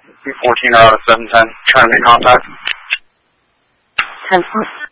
14 are out of 710. Trying to make contact. 10-4.